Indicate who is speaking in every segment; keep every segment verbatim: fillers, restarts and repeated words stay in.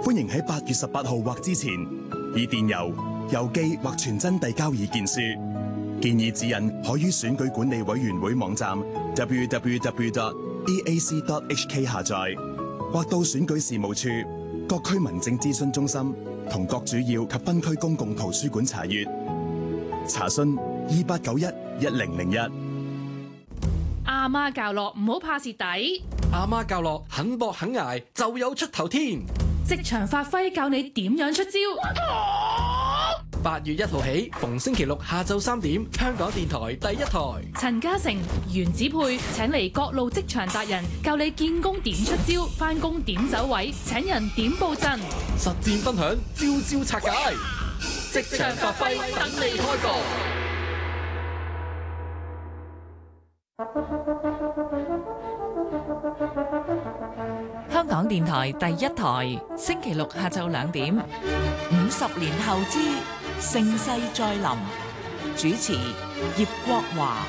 Speaker 1: 歡迎喺八月十八號或之前以電郵、郵寄或傳真遞交意見書。建議指引可於選舉管理委員會網站 double-u double-u double-u dot e a c dot h k 下載，或到選舉事務處、各區民政諮詢中心同各主要及分區公共圖書館查閱。查詢二八九一一零零一。
Speaker 2: 阿媽教落唔好怕蝕底，
Speaker 3: 阿媽教落肯搏肯捱就有出頭天。
Speaker 2: 職場發揮教你點樣出招。
Speaker 3: 八月一號起，逢星期六下晝三點，香港電台第一台。
Speaker 2: 陳嘉誠、袁子佩請嚟各路職場達人，教你見工點出招，返工點走位，請人點布陣，
Speaker 3: 實戰分享，招招拆解。職場發揮，等你開講。
Speaker 4: 香港電台第一台，星期六下晝兩點，五十年後之盛世再臨，主持葉國華。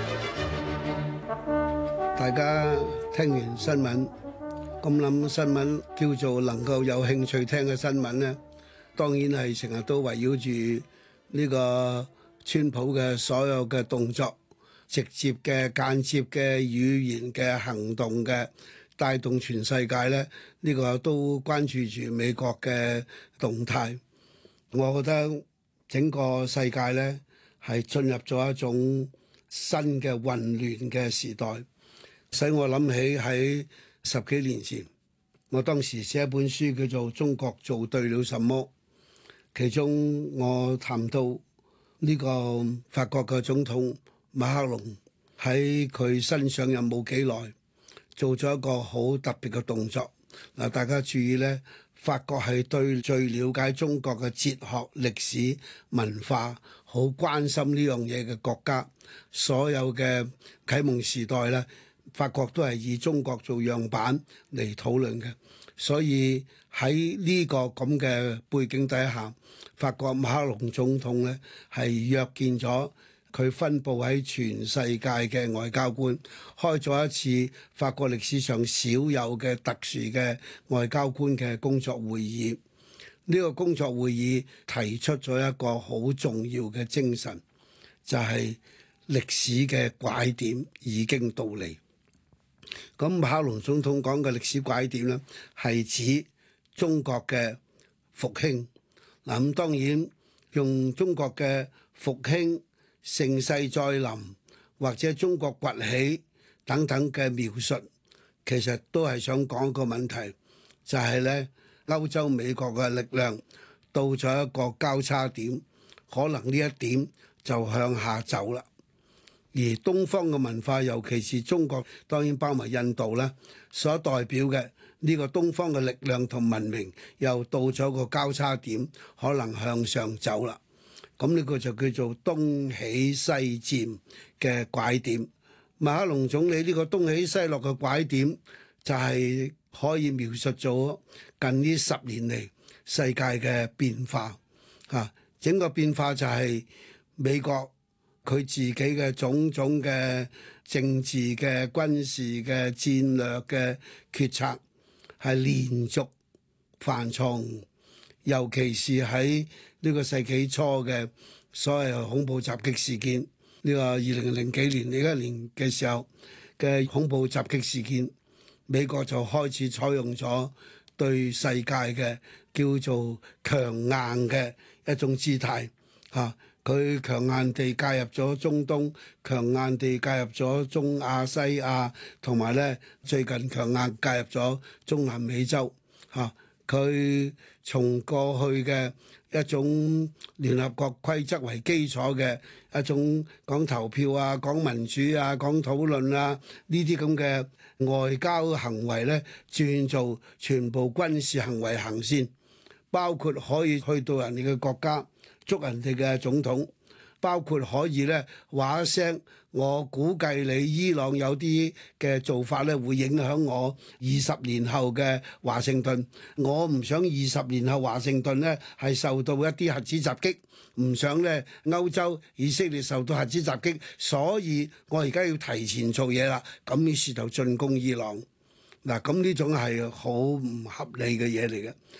Speaker 5: 大家聽完新聞，咁諗新聞叫做能夠有興趣聽嘅新聞呢，當然係成日都圍繞住呢個川普嘅所有嘅動作，直接嘅、間接嘅、語言嘅、行動嘅，帶動全世界咧，呢個都關注住美國嘅動態。我覺得整個世界咧係進入咗一種新嘅混亂嘅時代，使我諗起喺十幾年前，我當時寫一本書叫做《中國做對了什麼》，其中我談到呢個法國嘅總統馬克龍喺佢新上任冇幾耐，做咗一個好特別嘅動作。嗱，大家注意咧，法國係對最了解中國嘅哲學、歷史、文化好關心呢樣嘢嘅國家。所有嘅啟蒙時代咧，法國都係以中國做樣板嚟討論嘅。所以喺呢個咁嘅背景底下，法國馬克龍總統咧係約見咗佢分佈喺全世界嘅外交官，開咗一次法國歷史上少有嘅特殊嘅外交官嘅工作會議。呢個工作會議提出咗一個好重要嘅精神，就係歷史嘅拐點已經到嚟。咁馬克龍總統講嘅歷史拐點咧，係指中國嘅復興。嗱，咁當然用中國嘅復興、盛世再臨或者中國崛起等等嘅描述，其實都係想講一個問題，就係咧歐洲美國嘅力量到咗一個交叉點，可能呢一點就向下走啦。而東方嘅文化，尤其是中國，當然包埋印度啦，所代表嘅呢個東方嘅力量同文明又到咗個交叉點，可能向上走啦。咁呢個就叫做東起西漸嘅拐點。馬克龍總理呢個東起西落嘅拐點，就係可以描述咗近呢十年嚟世界嘅變化。嚇，整個變化就係美國佢自己嘅種種嘅政治嘅、軍事嘅、戰略嘅決策係連續犯錯誤，尤其是喺呢個世紀初嘅所謂恐怖襲擊事件，呢個二零零幾年呢一年嘅時候嘅恐怖襲擊事件，美國就開始採用咗對世界嘅叫做強硬嘅一種姿態嚇。佢強硬地介入咗中東，強硬地介入咗中亞西亞，同埋咧最近強硬介入咗中南美洲嚇。佢從過去嘅一種聯合國規則為基礎嘅一種講投票啊、講民主啊、講討論啊呢啲咁嘅外交行為咧，轉做全部軍事行為行先，包括可以去到人哋嘅國家捉人哋嘅總統，包括可以咧話一聲，我估計你伊朗有啲嘅做法咧會影響我二十年後嘅華盛頓，我唔想二十年後華盛頓咧係受到一啲核子襲擊，唔想咧歐洲以色列受到核子襲擊，所以我而家要提前做嘢啦，咁於是就進攻伊朗。嗱，咁呢種係好唔合理嘅嘢嚟嘅。